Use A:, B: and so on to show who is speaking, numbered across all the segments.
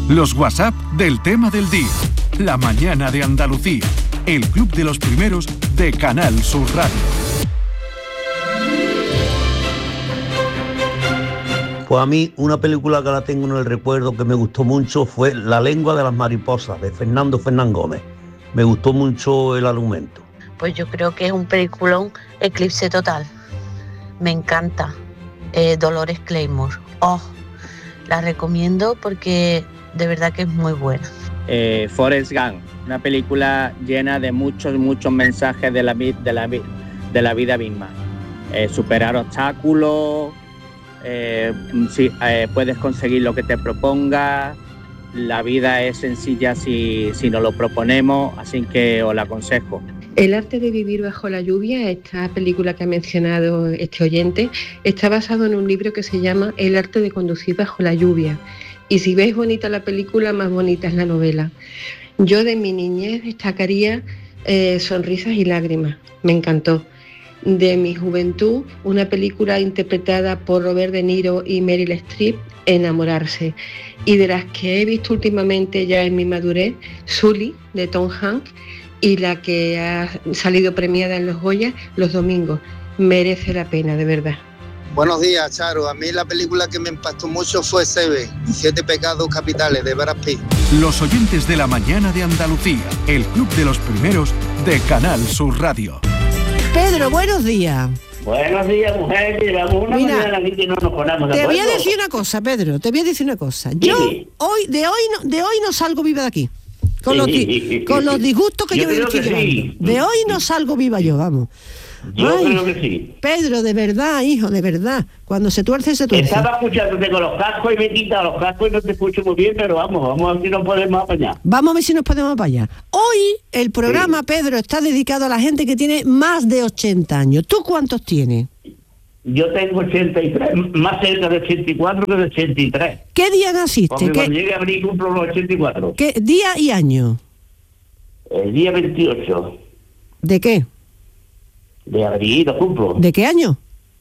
A: Los WhatsApp del tema del día. La mañana de Andalucía. El club de los primeros de Canal Sur Radio.
B: Pues a mí una película que la tengo en el recuerdo que me gustó mucho fue La lengua de las mariposas, de Fernando Fernán Gómez. Me gustó mucho el argumento.
C: Pues yo creo que es un peliculón, Eclipse Total. Me encanta. Dolores Claymore. La recomiendo porque de verdad que es muy buena.
D: Forrest Gump, una película llena de muchos mensajes de la vida misma. Superar obstáculos, puedes conseguir lo que te propongas, la vida es sencilla si nos lo proponemos, así que os la aconsejo.
E: El arte de vivir bajo la lluvia, esta película que ha mencionado este oyente, está basado en un libro que se llama El arte de conducir bajo la lluvia. Y si ves bonita la película, más bonita es la novela. Yo de mi niñez destacaría Sonrisas y lágrimas, me encantó. De mi juventud, una película interpretada por Robert De Niro y Meryl Streep, Enamorarse. Y de las que he visto últimamente ya en mi madurez, Sully, de Tom Hanks, y la que ha salido premiada en los Goya, Los domingos. Merece la pena, de verdad.
F: Buenos días, Charo. A mí la película que me impactó mucho fue Seven, 7 pecados capitales, de Brad Pitt.
A: Los oyentes de la mañana de Andalucía, el club de los primeros de Canal Sur Radio.
G: Pedro, buenos días.
H: Buenos días, mujer, que llevamos una mañana aquí que no nos ponemos de
G: acuerdo. Te voy a decir una cosa, Pedro, Yo de hoy no salgo viva de aquí. Con los disgustos que yo me estoy llevando. Sí. De hoy no salgo viva yo, vamos.
H: Yo creo que sí.
G: Pedro, de verdad, hijo, de verdad. Cuando se tuerce, se tuerce.
H: Estaba escuchándote con los cascos y me he quitado los cascos y no te escucho muy bien, pero vamos a ver si nos podemos apañar.
G: Vamos a ver si nos podemos apañar. Hoy el programa, Pedro, está dedicado a la gente que tiene más de 80 años. ¿Tú cuántos tienes?
H: Yo tengo 83, más cerca de 84 que de 83.
G: ¿Qué día naciste?
H: Porque cuando llegue a abril cumplo los 84.
G: ¿Qué día y año?
H: El día 28.
G: ¿De qué?
H: De abril lo cumplo.
G: ¿De qué año?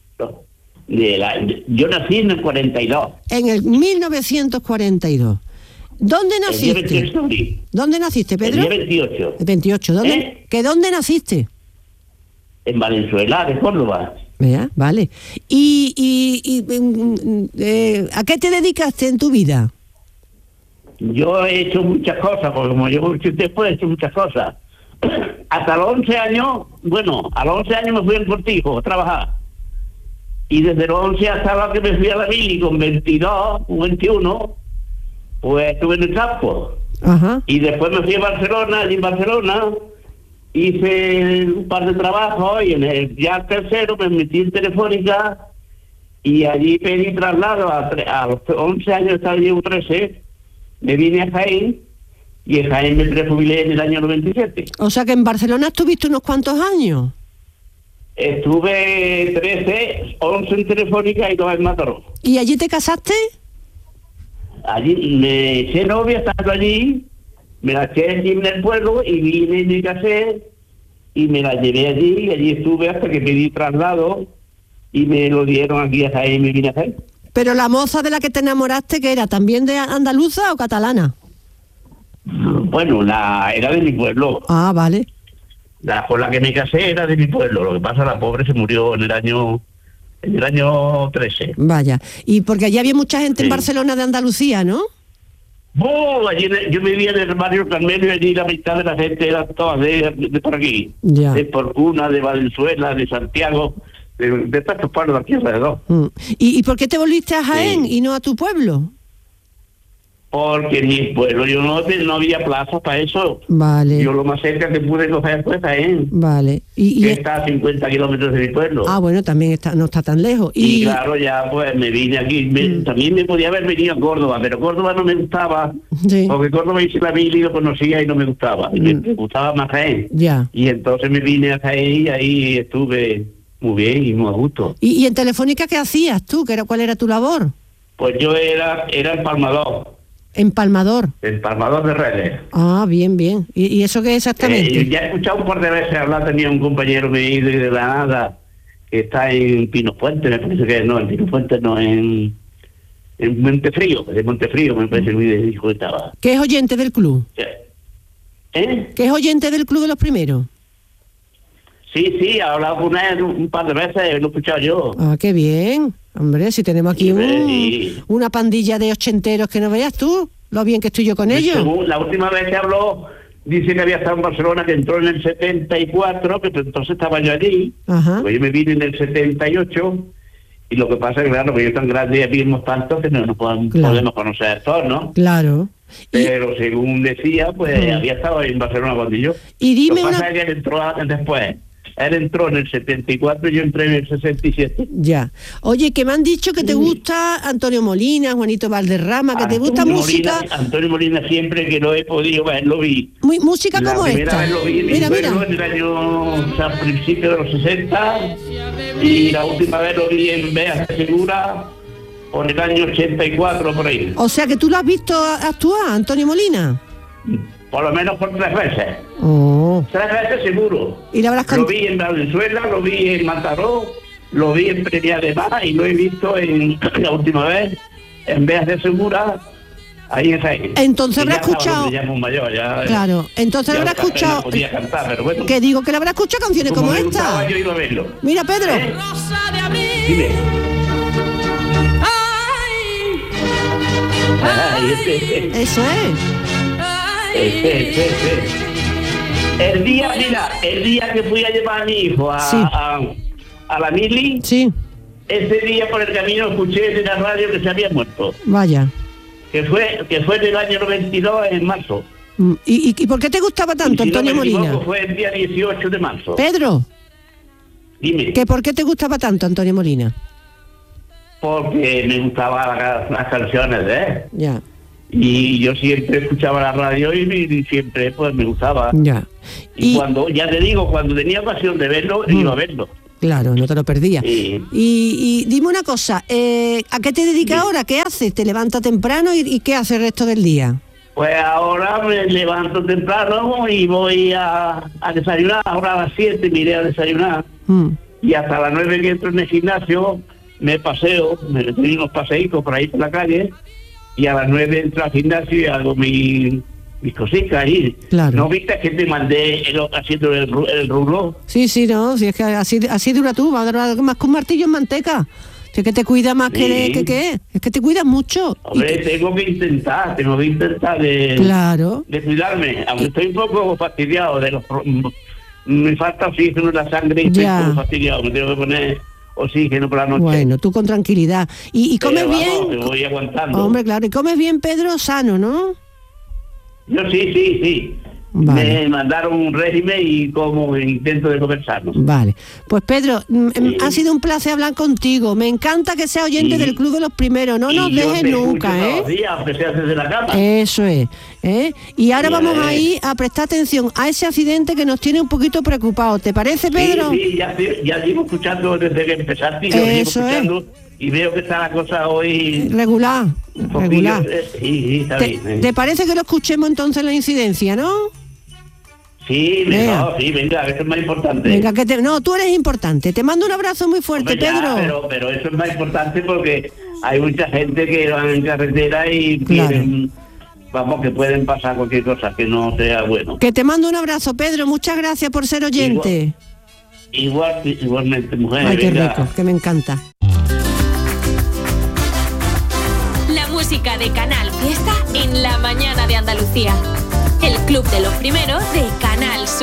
H: Yo nací en el 42.
G: En el 1942. ¿Dónde naciste? ¿Dónde naciste, Pedro?
H: El día 28.
G: El 28. ¿Dónde naciste?
H: En Valenzuela, de Córdoba.
G: ¿Vea? Vale. ¿Y a qué te dedicaste en tu vida?
H: Yo he hecho muchas cosas, porque como yo después he hecho muchas cosas. Hasta los 11 años, a los 11 años me fui al Cortijo a trabajar. Y desde los 11 hasta la que me fui a la mili con 22 o 21, pues estuve en el campo.
G: Ajá.
H: Y después me fui a Barcelona, y en Barcelona hice un par de trabajos y en el día tercero me metí en Telefónica y allí pedí traslado a los 11 años, estaba yo 13, me vine a Jaén y en Jaén me prejubilé en el año 97.
G: O sea que en Barcelona estuviste unos cuantos años.
H: Estuve 13, 11 en Telefónica y 2 en Mataró.
G: ¿Y allí te casaste?
H: Allí me eché novia estando allí. Me la eché allí en el pueblo y vine y me casé y me la llevé allí y allí estuve hasta que pedí traslado y me lo dieron aquí a Jaén y me vine a Jaén.
G: Pero la moza de la que te enamoraste, ¿qué era? ¿También de andaluza o catalana?
H: Bueno, era de mi pueblo.
G: Ah, vale.
H: La con la que me casé era de mi pueblo. Lo que pasa, la pobre se murió en el año 13.
G: Vaya. Y porque allí había mucha gente en Barcelona de Andalucía, ¿no?
H: Allí yo vivía en el barrio Carmelo y allí la mitad de la gente era todas de por aquí.
G: Ya.
H: De Porcuna, de Valenzuela, de Santiago, de tantos pueblos de aquí alrededor.
G: ¿Y por qué te volviste a Jaén y no a tu pueblo?
H: Porque en mi pueblo yo no había plaza para eso.
G: Vale.
H: Yo lo más cerca que pude coger fue Jaén.
G: Vale.
H: Que está a 50 kilómetros de mi pueblo.
G: Ah, bueno, también no está tan lejos.
H: Y claro, ya pues me vine aquí. También me podía haber venido a Córdoba, pero Córdoba no me gustaba.
G: Sí.
H: Porque Córdoba hice la mili y lo conocía y no me gustaba. Me gustaba más Jaén.
G: Ya.
H: Y entonces me vine a Jaén y ahí estuve muy bien y muy a gusto.
G: ¿Y en Telefónica qué hacías tú? ¿Cuál era tu labor?
H: Pues yo era empalmador.
G: Empalmador.
H: Empalmador de redes.
G: Ah, bien. ¿Y eso qué exactamente?
H: Ya he escuchado un par de veces hablar, tenía un compañero mío de Granada que está en Pino Fuente, me parece que no, en Pino Fuente no, en En Montefrío me parece que me dijo que estaba.
G: ¿Que es oyente del club?
H: ¿Eh?
G: ¿Que es oyente del club de los primeros?
H: Sí, he hablado con él un par de veces, lo he escuchado yo.
G: Ah, qué bien. Hombre, si tenemos aquí una pandilla de ochenteros que no veas tú, lo bien que estoy yo con ellos.
H: Según la última vez que habló, dice que había estado en Barcelona, que entró en el 74, que entonces estaba yo allí.
G: Ajá.
H: Pues yo me vine en el 78, y lo que pasa es que, claro, que yo tan grande y vimos tanto que no nos podemos conocer todos, ¿no?
G: Claro.
H: Pero según decía, pues había estado en Barcelona cuando yo.
G: Y dime
H: lo que pasa es que él entró después. Él entró en el 74 y yo entré en el 67.
G: Ya. Oye, que me han dicho que te gusta Antonio Molina, Juanito Valderrama, que te gusta música.
H: Antonio Molina, siempre que lo he podido ver, lo vi.
G: Música como esta.
H: Vez lo vi mira. En el año, al principio de los 60, y la última vez lo vi en Bea Segura, por el año 84, por ahí.
G: O sea, que tú lo has visto actuar, Antonio Molina.
H: Por lo menos por 3 veces.
G: Oh.
H: 3 veces seguro.
G: ¿Y la habrás
H: Lo vi en Venezuela, lo vi en Mataró, lo vi en Premia de Mar y lo he visto la última vez en Beas de Segura, ahí en Jaén.
G: Entonces habrá escuchado.
H: Claro,
G: entonces habrá escuchado.
H: No podía cantar, pero bueno.
G: Que digo que le habrá escuchado canciones como esta.
H: Yo iba a verlo.
G: Mira, Pedro.
H: Dime.
G: Eso es.
H: El día que fui a llevar a mi hijo a la mili,
G: sí.
H: Ese día por el camino escuché en la radio que se había muerto.
G: Vaya.
H: Que fue en el año 92, en marzo.
G: ¿Y por qué te gustaba tanto, Antonio Molina?
H: Fue el día 18 de marzo.
G: Pedro.
H: Dime.
G: ¿Que por qué te gustaba tanto, Antonio Molina? Porque
H: me gustaban las canciones de él.
G: Ya.
H: Y yo siempre escuchaba la radio y siempre pues me gustaba.
G: Ya.
H: Y cuando, ya te digo, cuando tenía ocasión de verlo, iba a verlo.
G: Claro, no te lo perdía.
H: Sí.
G: Y dime una cosa, ¿a qué te dedicas ahora? ¿Qué haces? ¿Te levantas temprano y qué haces el resto del día?
H: Pues ahora me levanto temprano y voy a desayunar. Ahora a las 7 me iré a desayunar. Y hasta las 9 que entro en el gimnasio, me paseo, me doy unos paseitos por ahí por la calle. Y a las 9 entro al gimnasio y hago mis cositas ahí.
G: Claro.
H: ¿No viste que te mandé haciendo el rulo?
G: Sí, no, si es que así dura tú, va a durar más que un martillo en manteca. Si es que te cuida más que es que te cuidas mucho.
H: Hombre, tengo que intentar de cuidarme, aunque estoy un poco fastidiado de los... Me falta oxígeno en la sangre y estoy un poco fastidiado, me tengo que poner oxígeno por la noche.
G: Bueno, tú con tranquilidad. ¿Y comes bien?
H: Te voy aguantando.
G: Hombre, claro, y comes bien, Pedro, sano, ¿no?
H: Yo sí. Vale. Me mandaron un régimen y como intento de comer sano.
G: Vale. Pues Pedro, ha sido un placer hablar contigo. Me encanta que seas oyente del Club de los Primeros. No nos dejes nunca, ¿eh?
H: Todos los días, aunque sea desde la cama.
G: Eso es. Y ahora vamos a ir a prestar atención a ese accidente que nos tiene un poquito preocupados. ¿Te parece, Pedro?
H: Sí, ya llevo escuchando desde que empezaste.
G: Eso es.
H: Y veo que está la cosa hoy...
G: Regular.
H: Sí, está bien.
G: ¿Te parece que lo escuchemos entonces en la incidencia, no?
H: Sí, venga, eso es más importante.
G: Venga, no, tú eres importante. Te mando un abrazo muy fuerte, Pedro.
H: Pero eso es más importante porque hay mucha gente que va en carretera y quieren, que pueden pasar cualquier cosa que no sea bueno.
G: Que te mando un abrazo, Pedro. Muchas gracias por ser oyente.
H: Igualmente, mujer.
G: Ay, qué rico, que me encanta.
I: La música de Canal Fiesta en la mañana de Andalucía. El Club de los Primeros de Canal Sur.